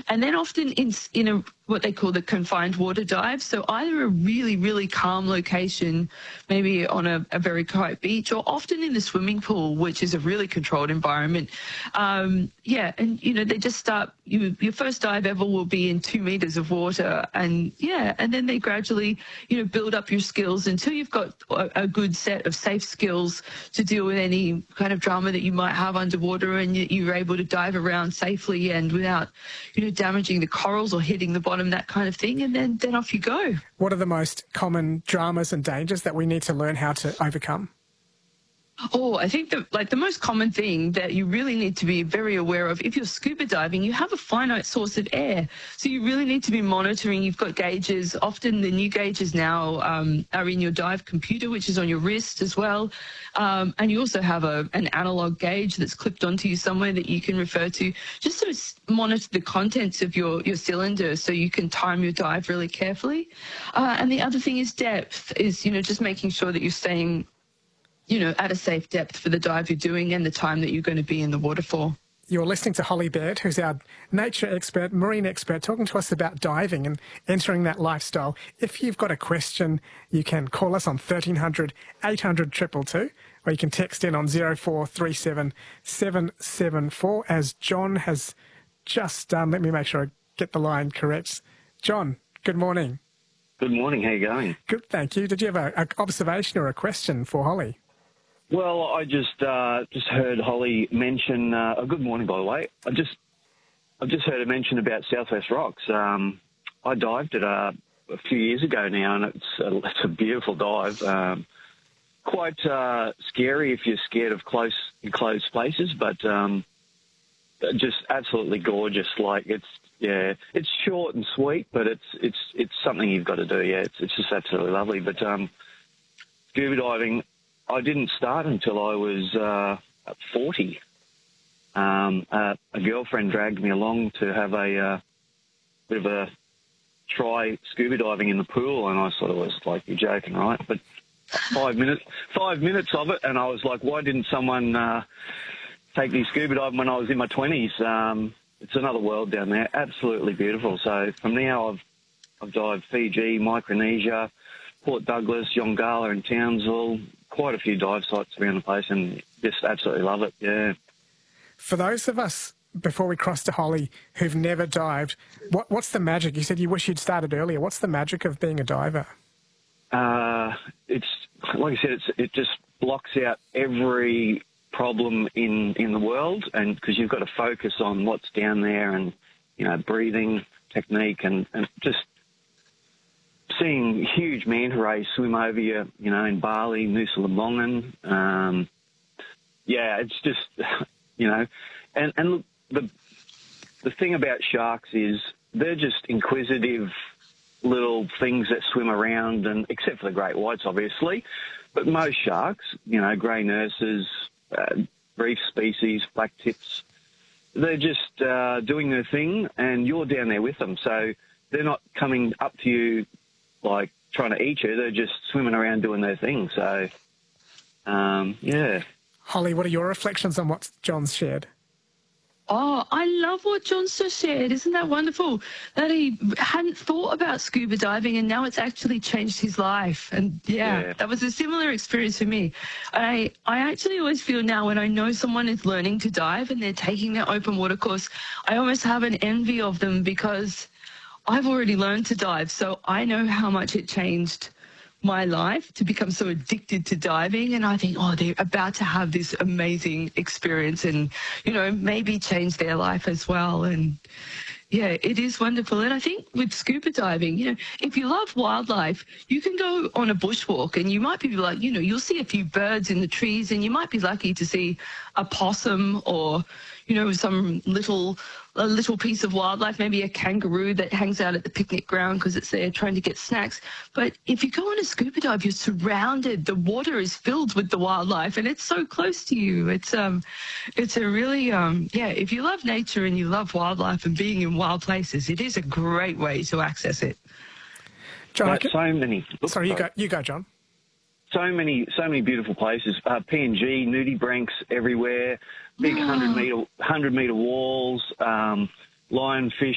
and then often in a what they call the confined water dive. So either a really, really calm location, maybe on a very quiet beach, or often in the swimming pool, which is a really controlled environment. Yeah, and, you know, they just start, your first dive ever will be in 2 meters of water. And, yeah, and then they gradually, you know, build up your skills until you've got a good set of safe skills to deal with any kind of drama that you might have underwater, and you're able to dive around safely and without, you know, damaging the corals or hitting the bottom, that kind of thing, and then off you go. What are the most common dramas and dangers that we need to learn how to overcome? Oh, I think the most common thing that you really need to be very aware of, if you're scuba diving, you have a finite source of air. So you really need to be monitoring. You've got gauges. Often the new gauges now are in your dive computer, which is on your wrist as well. And you also have an analog gauge that's clipped onto you somewhere that you can refer to, just to monitor the contents of your cylinder so you can time your dive really carefully. And the other thing is depth, is, you know, just making sure that you're staying, you know, at a safe depth for the dive you're doing and the time that you're going to be in the water for. You're listening to Holly Baird, who's our nature expert, marine expert, talking to us about diving and entering that lifestyle. If you've got a question, you can call us on 1300 800 222, or you can text in on 0437 774, as John has just done. Let me make sure I get the line correct. John, good morning. Good morning. How are you going? Good, thank you. Did you have an observation or a question for Holly? Well, I just heard Holly mention. Good morning, by the way. I've just heard her mention about Southwest Rocks. I dived it a few years ago now, and it's a beautiful dive. Quite scary if you're scared of enclosed places, but just absolutely gorgeous. Like it's short and sweet, but it's something you've got to do. Yeah, it's just absolutely lovely. But scuba diving, I didn't start until I was 40. A girlfriend dragged me along to have a bit of a try scuba diving in the pool, and I sort of was like, "You're joking, right?" But 5 minutes of it, and I was like, "Why didn't someone take me scuba diving when I was in my 20s?" It's another world down there, absolutely beautiful. So from now, I've dived Fiji, Micronesia, Port Douglas, Yongala and Townsville, quite a few dive sites around the place, and just absolutely love it, yeah. For those of us, before we cross to Holly, who've never dived, what's the magic? You said you wish you'd started earlier. What's the magic of being a diver? It's, like I said, it just blocks out every problem in the world, and because you've got to focus on what's down there, and, you know, breathing technique, and just seeing huge manta rays swim over you, you know, in Bali, Nusa Lembongan. Yeah, it's just, you know, and look, the thing about sharks is they're just inquisitive little things that swim around, and except for the great whites, obviously, but most sharks, you know, grey nurses, reef species, black tips, they're just doing their thing, and you're down there with them. So they're not coming up to you like trying to eat you. They're just swimming around doing their thing. So, yeah. Holly, what are your reflections on what John's shared? Oh, I love what John just shared. Isn't that wonderful? That he hadn't thought about scuba diving, and now it's actually changed his life. And yeah, that was a similar experience for me. I actually always feel now, when I know someone is learning to dive and they're taking their open water course, I almost have an envy of them, because I've already learned to dive, so I know how much it changed my life to become so addicted to diving. And I think, oh, they're about to have this amazing experience and, you know, maybe change their life as well. And yeah, it is wonderful. And I think with scuba diving, you know, if you love wildlife, you can go on a bushwalk and you might be like, you know, you'll see a few birds in the trees, and you might be lucky to see a possum, or, you know, some a little piece of wildlife, maybe a kangaroo that hangs out at the picnic ground because it's there trying to get snacks. But if you go on a scuba dive, you're surrounded. The water is filled with the wildlife, and it's so close to you. It's a really, yeah, if you love nature and you love wildlife and being in wild places, it is a great way to access it. John, so many. Sorry, you go, John. So many beautiful places. PNG, nudibranchs everywhere, big 100 metre walls, lionfish,